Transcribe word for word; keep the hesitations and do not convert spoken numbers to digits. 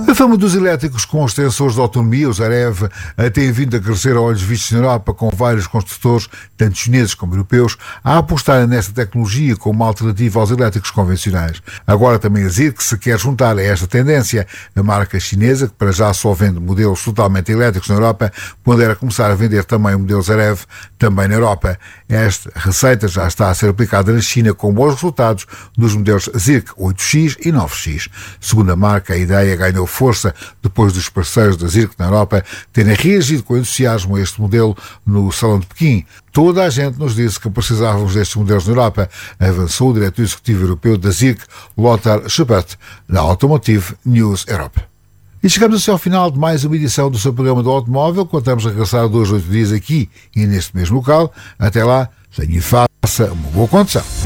A fama dos elétricos com os sensores de autonomia, os AREV, tem vindo a crescer a olhos vistos na Europa, com vários construtores, tanto chineses como europeus, a apostarem nesta tecnologia como alternativa aos elétricos convencionais. Agora também a Zirc se quer juntar a esta tendência. A marca chinesa, que para já só vende modelos totalmente elétricos na Europa, pondera começar a vender também modelos AREV também na Europa. Esta receita já está a ser aplicada na China com bons resultados nos modelos Zirc oito X e nove X. Segundo a marca, a ideia ganhou força depois dos parceiros da Zirc na Europa terem reagido com entusiasmo a este modelo no Salão de Pequim. Toda a gente nos disse que precisávamos destes modelos na Europa, avançou o diretor executivo europeu da Zirc, Lothar Schuppert, da Automotive News Europe. E chegamos assim ao final de mais uma edição do seu programa do automóvel. Contamos a regressar dois, oito dias aqui e neste mesmo local. Até lá, tenha e faça uma boa condução.